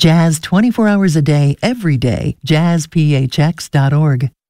Jazz 24 hours a day, every day. JazzPHX.org.